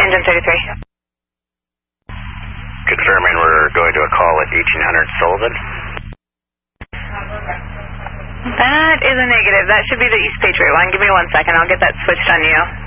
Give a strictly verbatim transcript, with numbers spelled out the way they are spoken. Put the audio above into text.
engine thirty-three. Confirming we're going to a call at eighteen hundred Sullivan. That is a negative. That should be the East Patriot one. Give me one second. I'll get that switched on you.